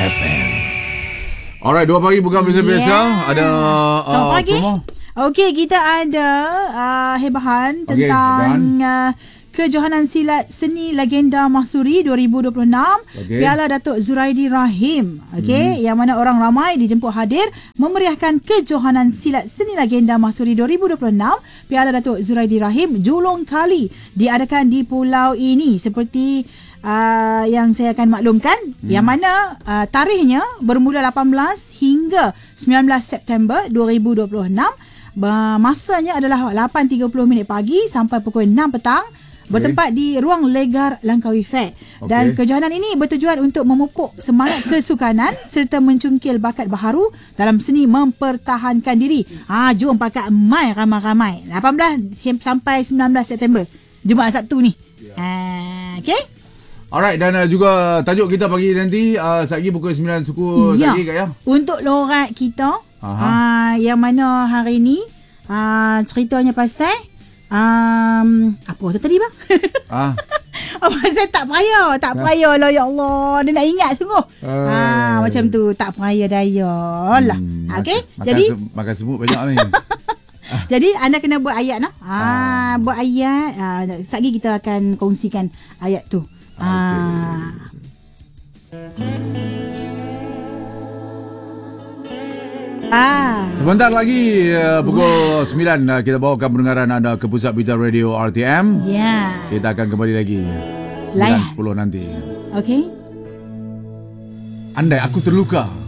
FM. Alright, 2 pagi bukan biasa-biasa. Ada Selamat pagi. promo. Okey, kita ada hebahan tentang kejohanan silat seni legenda Mahsuri 2026, Piala Datuk Zuraidi Rahim. Okey, yang mana orang ramai dijemput hadir memeriahkan kejohanan silat seni legenda Mahsuri 2026, Piala Datuk Zuraidi Rahim julung kali diadakan di pulau ini seperti yang saya akan maklumkan, yang mana tarikhnya bermula 18 hingga 19 September 2026. Masanya adalah 8.30 pagi sampai pukul 6 petang, bertempat di Ruang Legar Langkawi Fair. Dan kejohanan ini bertujuan untuk memupuk semangat kesukanan serta mencungkil bakat baharu dalam seni mempertahankan diri. Jom pakat mai ramai-ramai 18 sampai 19 September, Jumaat Sabtu ni. Okey. Alright, dan juga tajuk kita pagi nanti lagi pukul 9 suku lagi Kak ya. Untuk lorat kita yang mana hari ni ceritanya pasal apa tu tadi bang? Pasal tak peraya lah, ya Allah. Dia nak ingat sungguh. Macam tu, tak peraya daya lah. Okey. Jadi makan semut banyak ni. Jadi anda kena buat ayat nah. Buat ayat. Sekejap lagi kita akan kongsikan ayat tu. Sebentar lagi pukul 9 kita bawakan pendengaran anda ke Pusat Berita Radio RTM. Kita akan kembali lagi 9.10 nanti. Okey. Andai aku terluka,